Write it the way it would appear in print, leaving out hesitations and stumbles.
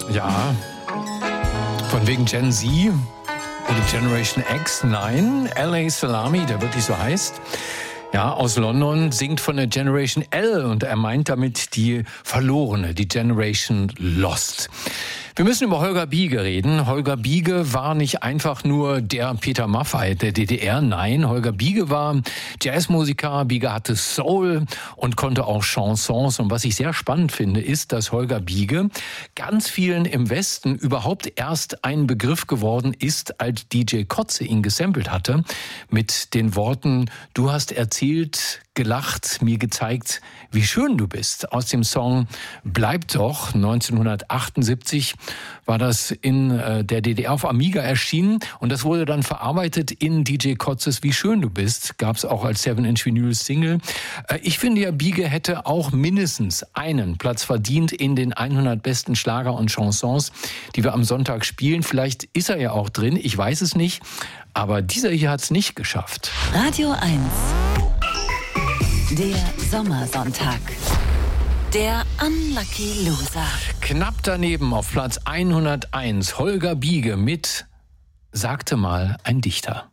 Ja, von wegen Gen Z oder Generation X, nein, L.A. Salami, der wirklich so heißt, ja, aus London, singt von der Generation L und er meint damit die verlorene, die Generation Lost. Wir müssen über Holger Biege reden. Holger Biege war nicht einfach nur der Peter Maffay der DDR. Nein, Holger Biege war Jazzmusiker. Biege hatte Soul und konnte auch Chansons. Und was ich sehr spannend finde, ist, dass Holger Biege ganz vielen im Westen überhaupt erst ein Begriff geworden ist, als DJ Kotze ihn gesampelt hatte. Mit den Worten, du hast erzählt, gelacht, mir gezeigt, wie schön du bist. Aus dem Song Bleib doch, 1978 war das in der DDR auf Amiga erschienen und das wurde dann verarbeitet in DJ Kotzes Wie schön du bist, gab es auch als 7-Inch Vinyl Single. Ich finde ja, Biege hätte auch mindestens einen Platz verdient in den 100 besten Schlager und Chansons, die wir am Sonntag spielen. Vielleicht ist er ja auch drin, ich weiß es nicht, aber dieser hier hat es nicht geschafft. Radio 1. Der Sommersonntag. Der Unlucky Loser. Knapp daneben auf Platz 101 Holger Biege mit Sagte mal ein Dichter.